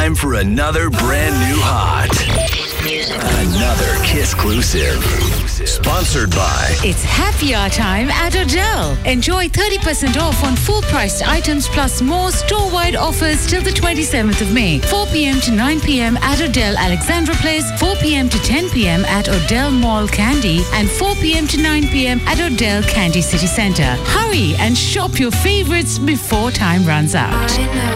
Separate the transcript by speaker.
Speaker 1: time for another brand new hot. Another Kiss-clusive. Sponsored by...
Speaker 2: It's happy hour time at Odell. Enjoy 30% off on full-priced items plus more store-wide offers till the 27th of May. 4 p.m. to 9 p.m. at Odell Alexandra Place, 4 p.m. to 10 p.m. at Odell Mall Candy, and 4 p.m. to 9 p.m. at Odell Candy City Centre. Hurry and shop your favorites before time runs out.